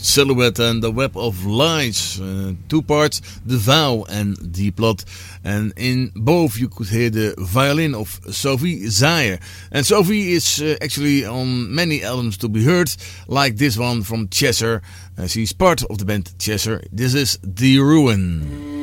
Silhouette and The Web of Lies. Two parts, The Vow and Deep Blood. And in both you could hear the violin of Sophie Zayer. And Sophie is actually on many albums to be heard, like this one from Chesser. She's part of the band Chesser. This is The Ruin.